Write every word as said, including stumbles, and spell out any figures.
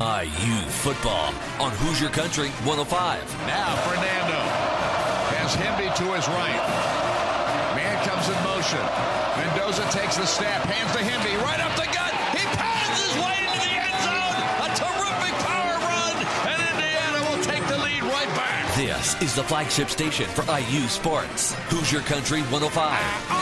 I U football on Hoosier Country one oh five. Now Fernando has Hemby to his right. Man comes in motion. Mendoza takes the snap, hands to Hemby, right up the gut. He pounds his way into the end zone. A terrific power run, and Indiana will take the lead right back. This is the flagship station for I U Sports. Hoosier Country one oh five.